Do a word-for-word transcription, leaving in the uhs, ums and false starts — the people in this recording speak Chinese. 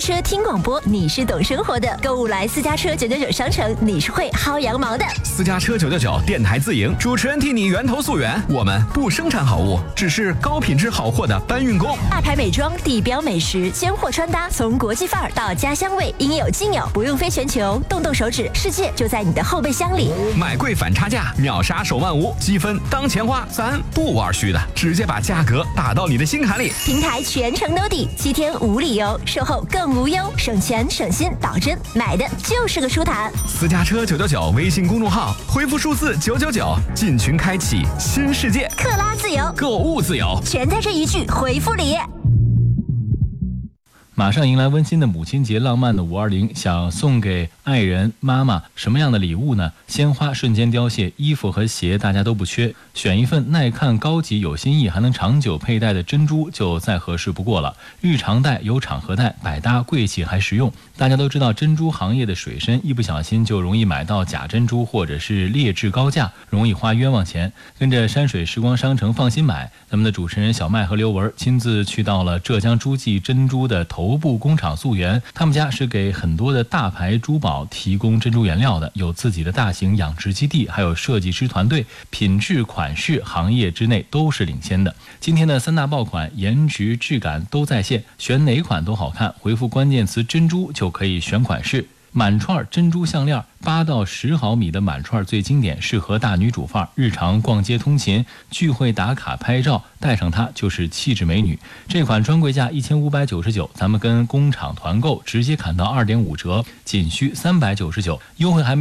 车听广播，你是懂生活的；购物来私家车九九九商城，你是会薅羊毛的。 私家车九九九电台自营，主持人替你源头溯源。我们不生产好物，只是高品质好货的搬运工。 大牌美妆、地标美食、尖货穿搭，从国际范儿到家乡味，应有尽有，不用飞全球，动动手指，世界就在你的后备箱里。 买贵反差价，秒杀手万无，积分当钱花，咱不玩虚的，直接把价格打到你的心坎里。 平台全程兜底，七天无理由，售后更无忧，省钱省心，保真，买的就是个舒坦。 私家车九九九微信公众号，回复数字九九九，进群开启新世界， 克拉自由， 购物自由， 全在这一句回复里。 马上迎来温馨的母亲节，浪漫的五二零，想送给爱人妈妈什么样的礼物呢？鲜花瞬间凋谢，衣服和鞋大家都不缺，选一份耐看、高级、有新意，还能长久佩戴的珍珠就再合适不过了。日常戴有场合戴，百搭贵气还实用。大家都知道珍珠行业的水深，一不小心就容易买到假珍珠或者是劣质高价，容易花冤枉钱。跟着山水时光商城放心买，咱们的主持人小麦和刘文亲自去到了浙江诸暨珍珠的头部工厂溯源，他们家是给很多的大牌珠宝提供珍珠原料的，有自己的大型养殖基地，还有设计师团队，品质款式行业之内都是领先的。今天的三大爆款，颜值质感都在线，选哪款都好看，回复关键词珍珠就可以选款式。满串珍珠项链，八到十毫米的满串最经典，适合大女主范儿，日常逛街通勤、聚会打卡拍照，戴上它就是气质美女。这款专柜价一千五百九十九，咱们跟工厂团购直接砍到二点五折，仅需三百九十九，优惠还没